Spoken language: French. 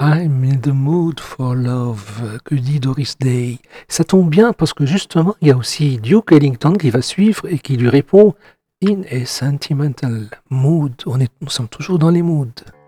I'm in the mood for love, que dit Doris Day. Ça tombe bien parce que justement, il y a aussi Duke Ellington qui va suivre et qui lui répond In a sentimental mood. Nous sommes toujours dans les moods.